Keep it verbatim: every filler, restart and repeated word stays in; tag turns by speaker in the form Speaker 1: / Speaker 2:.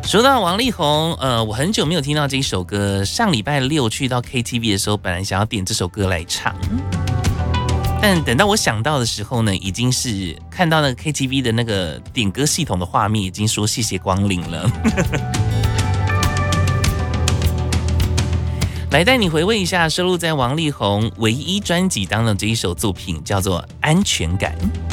Speaker 1: 说到王力宏，呃，我很久没有听到这一首歌。上礼拜六去到 K T V 的时候，本来想要点这首歌来唱，但等到我想到的时候呢，已经是看到那个 K T V 的那个点歌系统的画面，已经说谢谢光临了。来带你回味一下收录在王力宏唯一专辑当中的这一首作品，叫做《安全感》。